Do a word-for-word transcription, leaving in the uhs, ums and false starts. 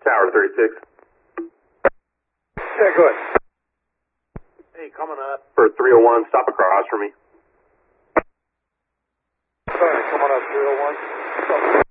Tower thirty-six. Yeah, go ahead. Hey, coming up for three oh one, stop across from me. Sorry, coming up three oh one.